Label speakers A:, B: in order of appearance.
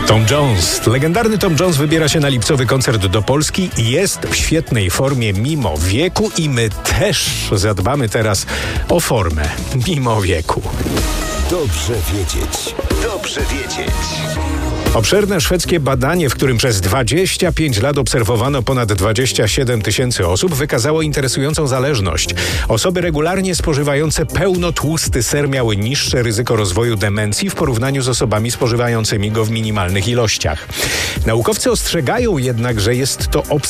A: Tom Jones. Legendarny Tom Jones wybiera się na lipcowy koncert do Polski i jest w świetnej formie mimo wieku i my też zadbamy teraz o formę mimo wieku.
B: Dobrze wiedzieć. Dobrze wiedzieć.
A: Obszerne szwedzkie badanie, w którym przez 25 lat obserwowano ponad 27 tysięcy osób, wykazało interesującą zależność. Osoby regularnie spożywające pełnotłusty ser miały niższe ryzyko rozwoju demencji w porównaniu z osobami spożywającymi go w minimalnych ilościach. Naukowcy ostrzegają jednak, że jest to